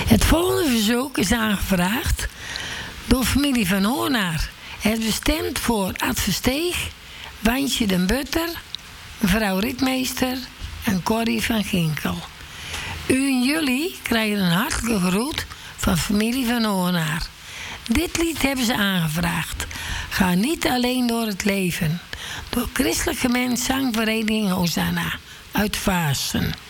Het volgende verzoek is aangevraagd door familie van Hoornaar. Het is bestemd voor Ad Versteeg, Wantje den Butter, mevrouw Ritmeester en Corrie van Ginkel. U en jullie krijgen een hartelijke groet van familie van Hoornaar. Dit lied hebben ze aangevraagd. Ga niet alleen door het leven. Door Christelijk Gemengd Zangvereniging Hosanna uit Vaassen.